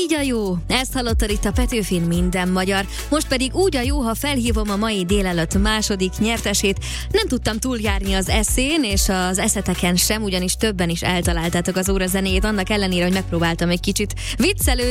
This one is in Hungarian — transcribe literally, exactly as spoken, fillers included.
Így a jó, ezt hallottad itt a Petőfin Minden Magyar. Most pedig úgy a jó, ha felhívom a mai délelőtt második nyertesét. Nem tudtam túljárni az eszén és az eszeteken sem, ugyanis többen is eltaláltátok az óra zenéjét, annak ellenére, hogy megpróbáltam egy kicsit viccelődni.